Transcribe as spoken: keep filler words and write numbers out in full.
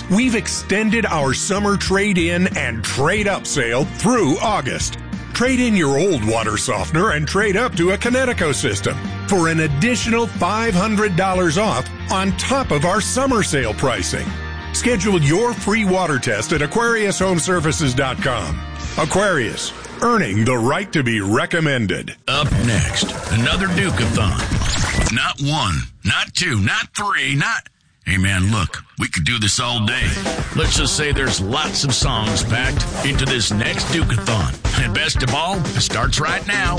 Aquarius, we've extended our summer trade-in and trade-up sale through August. Trade in your old water softener and trade up to a Kinetico system for an additional five hundred dollars off on top of our summer sale pricing. Schedule your free water test at Aquarius Home Services dot com. Aquarius, earning the right to be recommended. Up next, another Duke-a-thon. Not one, not two, not three, not... Hey man, look, we could do this all day. Let's just say there's lots of songs packed into this next Duke-a-thon. And best of all, it starts right now.